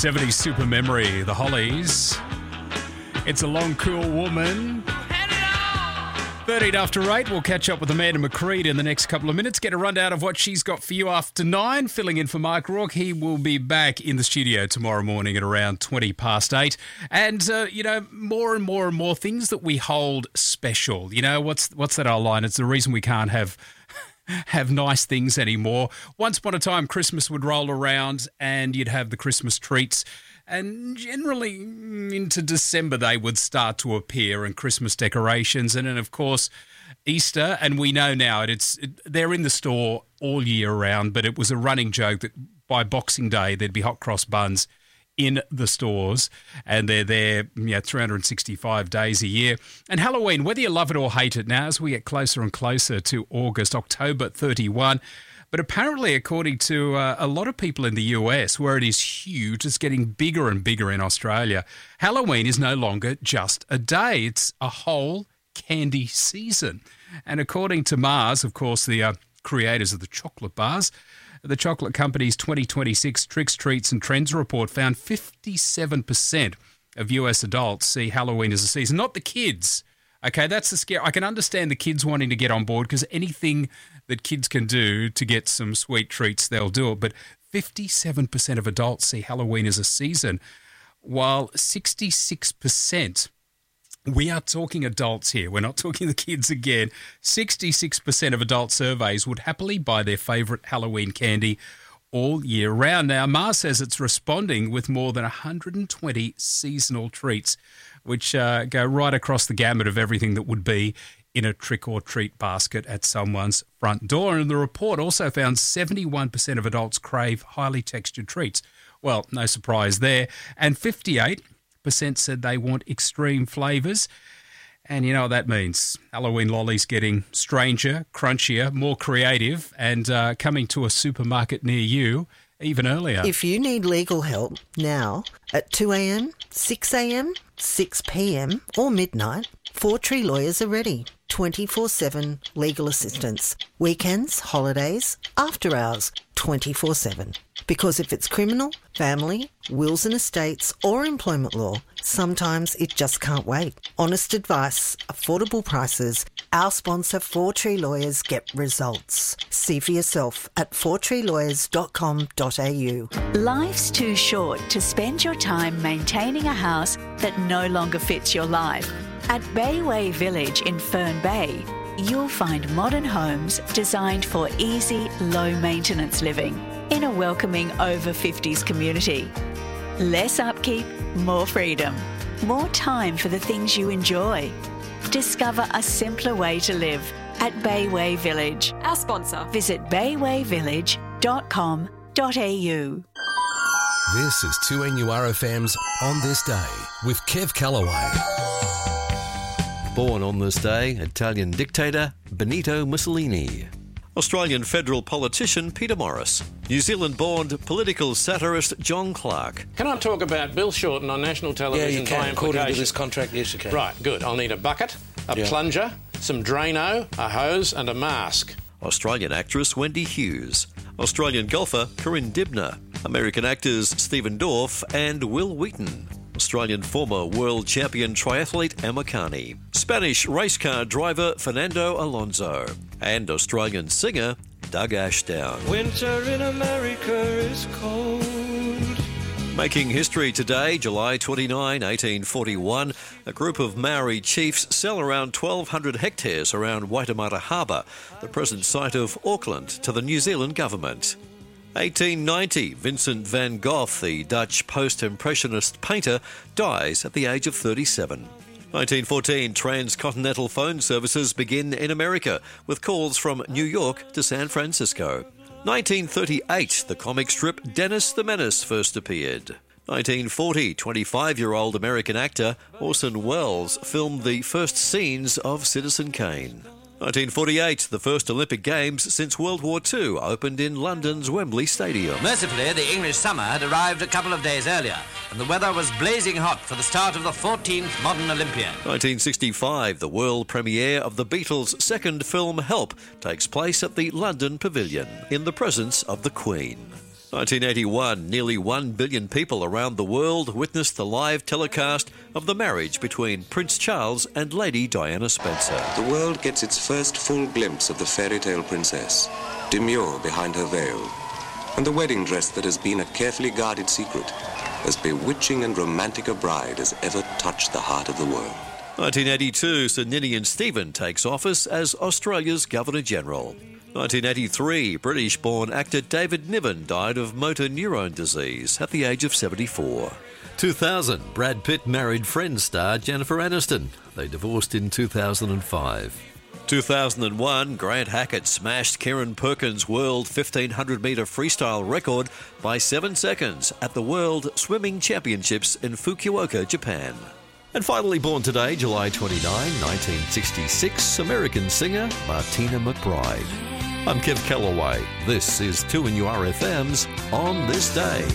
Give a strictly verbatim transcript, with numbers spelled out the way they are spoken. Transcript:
seventies super memory, the Hollies. It's a long, cool woman. thirteen after eight, we'll catch up with Amanda McCreed in the next couple of minutes. Get a rundown of what she's got for you after nine. Filling in for Mark Rourke. He will be back in the studio tomorrow morning at around twenty past eight. And, uh, you know, more and more and more things that we hold special. You know, what's what's that old line? It's the reason we can't have... have nice things anymore. Once upon a time, Christmas would roll around and you'd have the Christmas treats, and generally into December they would start to appear, and Christmas decorations, and then of course Easter. And we know now it's it, they're in the store all year round, but it was a running joke that by Boxing Day there'd be hot cross buns in the stores, and they're there, you know, three hundred sixty-five days a year. And Halloween, whether you love it or hate it, now as we get closer and closer to August, October thirty-first, but apparently, according to uh, a lot of people in the U S, where it is huge, it's getting bigger and bigger in Australia, Halloween is no longer just a day, it's a whole candy season. And according to Mars, of course, the uh, creators of the chocolate bars, the chocolate company's twenty twenty-six Tricks, Treats and Trends report found fifty-seven percent of U S adults see Halloween as a season, not the kids. Okay, that's the scare. I can understand the kids wanting to get on board because anything that kids can do to get some sweet treats, they'll do it. But fifty-seven percent of adults see Halloween as a season, while sixty-six percent... We are talking adults here. We're not talking the kids again. sixty-six percent of adult surveys would happily buy their favourite Halloween candy all year round. Now, Mars says it's responding with more than one hundred twenty seasonal treats, which uh, go right across the gamut of everything that would be in a trick-or-treat basket at someone's front door. And the report also found seventy-one percent of adults crave highly textured treats. Well, no surprise there. And fifty-eight percent said they want extreme flavours. And you know what that means. Halloween lollies getting stranger, crunchier, more creative, and uh, coming to a supermarket near you even earlier. If you need legal help now at two a.m, six a.m, six p.m or midnight, Four Tree Lawyers are ready. twenty-four seven legal assistance. Weekends, holidays, after hours, twenty-four seven. Because if it's criminal, family, wills and estates or employment law, sometimes it just can't wait. Honest advice, affordable prices. Our sponsor, Four Tree Lawyers, get results. See for yourself at four tree lawyers dot com dot a u. Life's too short to spend your time maintaining a house that no longer fits your life. At Bayway Village in Fern Bay, you'll find modern homes designed for easy, low-maintenance living in a welcoming over fifties community. Less upkeep, more freedom, more time for the things you enjoy. Discover a simpler way to live at Bayway Village. Our sponsor. Visit bayway village dot com dot a u. This is two N U R F M's On This Day with Kev Callaway. Born on this day, Italian dictator Benito Mussolini. Australian federal politician Peter Morris. New Zealand-born political satirist John Clark. Can I talk about Bill Shorten on national television? Yeah, you can. By According to this contract, yes, you can. Right, good. I'll need a bucket, a Yeah. plunger, some Drano, a hose and a mask. Australian actress Wendy Hughes. Australian golfer Corinne Dibner. American actors Stephen Dorff and Will Wheaton. Australian former world champion triathlete Emma Carney. Spanish race car driver Fernando Alonso. And Australian singer Doug Ashdown. Winter in America is cold. Making history today, July twenty-ninth, eighteen forty-one, a group of Maori chiefs sell around twelve hundred hectares around Waitemata Harbour, the present site of Auckland, to the New Zealand government. eighteen ninety, Vincent van Gogh, the Dutch post-impressionist painter, dies at the age of thirty-seven. nineteen fourteen, transcontinental phone services begin in America, with calls from New York to San Francisco. nineteen thirty-eight, the comic strip Dennis the Menace first appeared. nineteen forty, twenty-five-year-old American actor Orson Welles filmed the first scenes of Citizen Kane. nineteen forty-eight, the first Olympic Games since World War Two opened in London's Wembley Stadium. Mercifully, the English summer had arrived a couple of days earlier, and the weather was blazing hot for the start of the fourteenth modern Olympiad. nineteen sixty-five, the world premiere of the Beatles' second film Help takes place at the London Pavilion, in the presence of the Queen. nineteen eighty-one, nearly one billion people around the world witnessed the live telecast of the marriage between Prince Charles and Lady Diana Spencer. The world gets its first full glimpse of the fairy tale princess, demure behind her veil, and the wedding dress that has been a carefully guarded secret, as bewitching and romantic a bride as ever touched the heart of the world. nineteen eighty-two, Sir Ninian Stephen takes office as Australia's Governor-General. nineteen eighty-three, British-born actor David Niven died of motor neurone disease at the age of seventy-four. two thousand, Brad Pitt married Friends star Jennifer Aniston. They divorced in two thousand five. two thousand one, Grant Hackett smashed Kieran Perkins' world fifteen hundred metre freestyle record by seven seconds at the World Swimming Championships in Fukuoka, Japan. And finally born today, July twenty-ninth, nineteen sixty-six, American singer Martina McBride. I'm Kev Callaway. This is two N U R F M's On This Day.